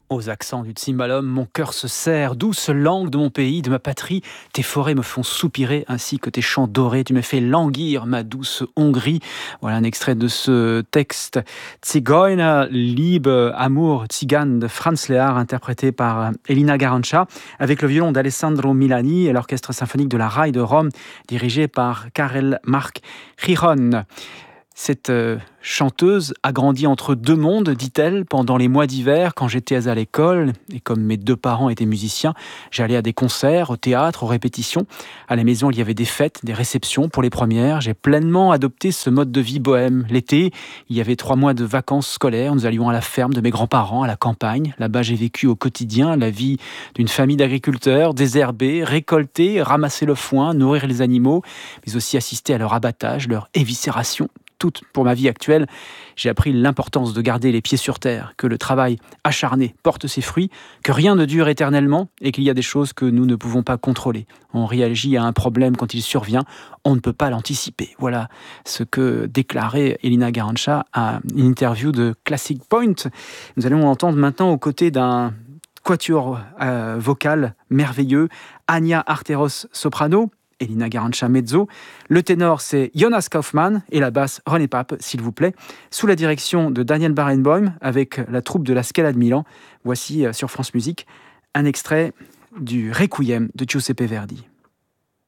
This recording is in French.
Aux accents du cimbalom, mon cœur se serre, douce langue de mon pays, de ma patrie. Tes forêts me font soupirer, ainsi que tes chants dorés. Tu me fais languir, ma douce Hongrie. Voilà un extrait de ce texte. Zigeuner, Liebe, Amour, Tzigane de Franz Lehár, interprété par Elina Garanca, avec le violon d'Alessandro Milani et l'orchestre symphonique de la RAI de Rome, dirigé par Karel Mark Giron. Cette chanteuse a grandi entre deux mondes, dit-elle, pendant les mois d'hiver, quand j'étais à l'école, et comme mes deux parents étaient musiciens, j'allais à des concerts, au théâtre, aux répétitions. À la maison, il y avait des fêtes, des réceptions pour les premières. J'ai pleinement adopté ce mode de vie bohème. L'été, il y avait 3 mois de vacances scolaires. Nous allions à la ferme de mes grands-parents, à la campagne. Là-bas, j'ai vécu au quotidien la vie d'une famille d'agriculteurs, désherber, récolter, ramasser le foin, nourrir les animaux, mais aussi assister à leur abattage, leur éviscération. Toute pour ma vie actuelle, j'ai appris l'importance de garder les pieds sur terre, que le travail acharné porte ses fruits, que rien ne dure éternellement et qu'il y a des choses que nous ne pouvons pas contrôler. On réagit à un problème quand il survient, on ne peut pas l'anticiper. Voilà ce que déclarait Elina Garanca à une interview de Classic Point. Nous allons entendre maintenant aux côtés d'un quatuor vocal merveilleux, Anya Arteros soprano, Elina Garanca mezzo. Le ténor, c'est Jonas Kaufmann et la basse, René Pape, s'il vous plaît, sous la direction de Daniel Barenboim avec la troupe de la Scala de Milan. Voici sur France Musique un extrait du Requiem de Giuseppe Verdi.